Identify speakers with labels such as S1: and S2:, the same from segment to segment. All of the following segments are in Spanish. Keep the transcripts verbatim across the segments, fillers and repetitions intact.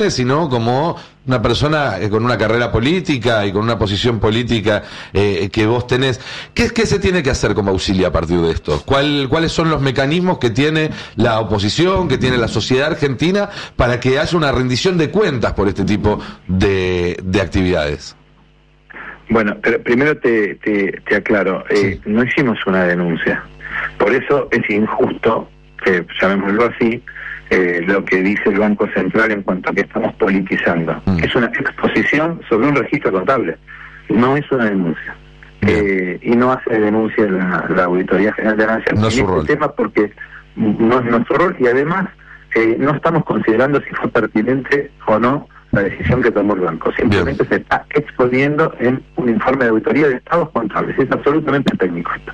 S1: N, sino como una persona eh, con una carrera política y con una posición política eh, que vos tenés. ¿Qué, ¿Qué se tiene que hacer con Bausili a partir de esto? ¿Cuál, ¿Cuáles son los mecanismos que tiene la oposición, que tiene la sociedad argentina, para que haya una rendición de cuentas por este tipo de, de actividades?
S2: Bueno, pero primero te, te, te aclaro, eh, sí. no hicimos una denuncia. Por eso es injusto, eh, llamémoslo así, eh, lo que dice el Banco Central en cuanto a que estamos politizando. Mm. Es una exposición sobre un registro contable, no es una denuncia. Eh, y no hace denuncia la, la Auditoría General de la Nación
S1: no
S2: en este rol. tema porque no es nuestro rol, y además eh, no estamos considerando si fue pertinente o no la decisión que tomó el banco. Simplemente Bien. se está exponiendo en un informe de auditoría de estados contables. Es absolutamente técnico esto.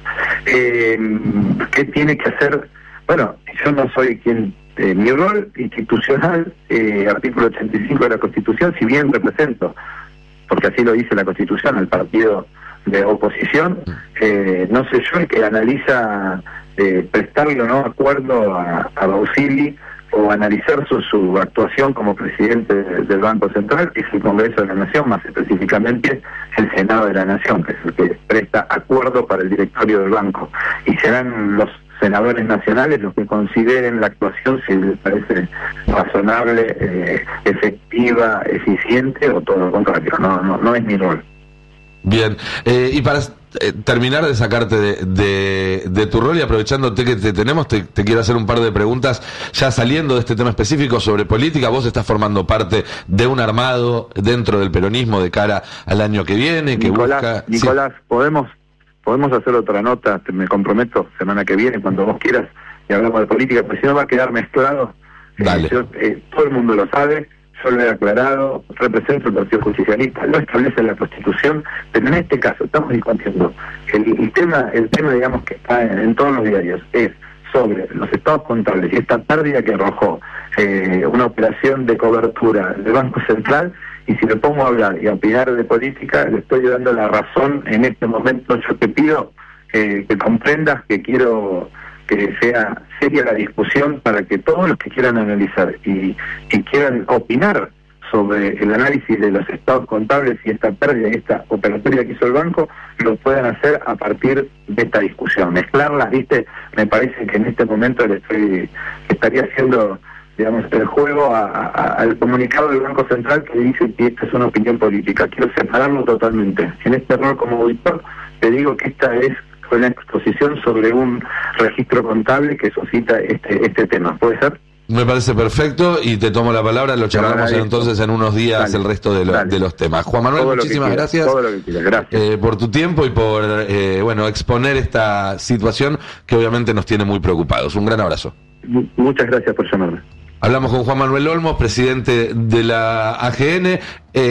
S2: Eh, ¿Qué tiene que hacer? Bueno, yo no soy quien... Eh, mi rol institucional, eh, artículo ochenta y cinco de la Constitución, si bien represento, porque así lo dice la Constitución, al partido de oposición, eh, no sé yo el que analiza eh, prestarle o no acuerdo a, a Bausili, o analizar su, su actuación como presidente del Banco Central, que es el Congreso de la Nación, más específicamente el Senado de la Nación, que es el que presta acuerdo para el directorio del banco. Y serán los senadores nacionales los que consideren la actuación si les parece razonable, eh, efectiva, eficiente, o todo lo contrario. No, no, no es mi rol.
S1: Bien, eh, y para eh, terminar de sacarte de, de, de tu rol y aprovechándote que te tenemos, te, te quiero hacer un par de preguntas ya saliendo de este tema específico sobre política. Vos estás formando parte de un armado dentro del peronismo de cara al año que viene, que
S2: Nicolás,
S1: busca...
S2: Nicolás,
S1: sí.
S2: podemos podemos hacer otra nota, me comprometo, semana que viene, cuando vos quieras, y hablamos de política, porque si no va a quedar mezclado.
S1: Dale.
S2: Eh, yo, eh, todo el mundo lo sabe. Yo lo he aclarado, represento el Partido Justicialista, lo establece la Constitución, pero en este caso estamos discutiendo el, el tema, el tema digamos que está en, en todos los diarios, es sobre los estados contables y esta pérdida que arrojó eh, una operación de cobertura del Banco Central, y si me pongo a hablar y a opinar de política, le estoy dando la razón en este momento. Yo te pido eh, que comprendas que quiero que sea seria la discusión para que todos los que quieran analizar y, y quieran opinar sobre el análisis de los estados contables y esta pérdida y esta operatoria que hizo el banco, lo puedan hacer a partir de esta discusión. Mezclarlas, viste, me parece que en este momento le estoy estaría haciendo, digamos, el juego a, a, al comunicado del Banco Central que dice que esta es una opinión política. Quiero separarlo totalmente. En este rol como auditor te digo que esta es fue una exposición sobre un registro contable que suscita este este tema. ¿Puede ser?
S1: Me parece perfecto y te tomo la palabra. Lo charlamos entonces en unos días. Dale, el resto de, lo, de los temas. Juan Manuel, todo muchísimas quieras, gracias,
S2: todo lo que quieras. Gracias.
S1: Eh, por tu tiempo y por eh, bueno exponer esta situación que obviamente nos tiene muy preocupados. Un gran abrazo.
S2: M- muchas gracias por llamarme.
S1: Hablamos con Juan Manuel Olmos, presidente de la A G N,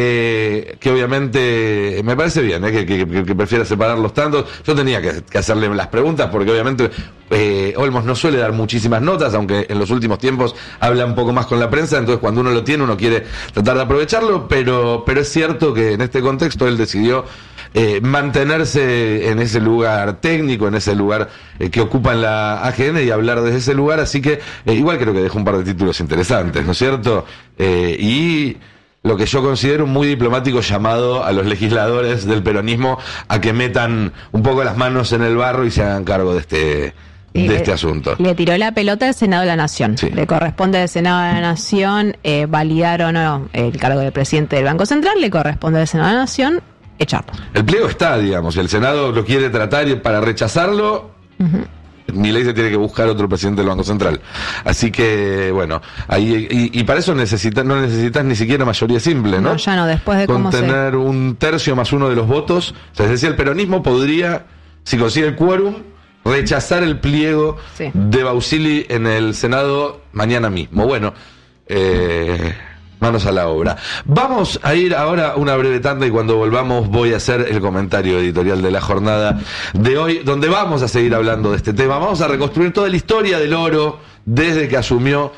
S1: eh, que obviamente me parece bien, eh, que, que, que prefiera separar los tantos. Yo tenía que, que hacerle las preguntas porque obviamente eh, Olmos no suele dar muchísimas notas, aunque en los últimos tiempos habla un poco más con la prensa, entonces cuando uno lo tiene uno quiere tratar de aprovecharlo, pero, pero es cierto que en este contexto él decidió Eh, mantenerse en ese lugar técnico, en ese lugar eh, que ocupa en la A G N y hablar desde ese lugar, así que eh, igual creo que dejó un par de títulos interesantes, ¿no es cierto? Eh, y lo que yo considero un muy diplomático llamado a los legisladores del peronismo a que metan un poco las manos en el barro y se hagan cargo de este... de
S3: le,
S1: este asunto.
S3: Le tiró la pelota al Senado de la Nación.
S1: Sí.
S3: Le corresponde al Senado de la Nación eh, validar o no el cargo de presidente del Banco Central, le corresponde al Senado de la Nación echarlo.
S1: El pliego está, digamos, y el Senado lo quiere tratar y para rechazarlo, uh-huh. Milei se tiene que buscar otro presidente del Banco Central. Así que, bueno, ahí y, y para eso necesitas, no necesitas ni siquiera mayoría simple, ¿no?
S3: No, ya no, después de
S1: Con
S3: cómo
S1: tener
S3: se...
S1: un tercio más uno de los votos, o sea, es decir, el peronismo podría, si consigue el quórum, rechazar el pliego sí. de Bausili en el Senado mañana mismo. Bueno, eh... manos a la obra. Vamos a ir ahora a una breve tanda y cuando volvamos voy a hacer el comentario editorial de la jornada de hoy, donde vamos a seguir hablando de este tema. Vamos a reconstruir toda la historia del oro desde que asumió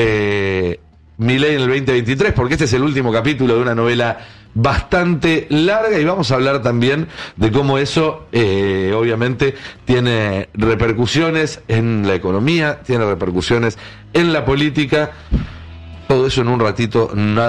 S1: eh, Milei en el veinte veintitrés, porque este es el último capítulo de una novela bastante larga y vamos a hablar también de cómo eso eh, obviamente tiene repercusiones en la economía, tiene repercusiones en la política. Todo eso en un ratito, nada.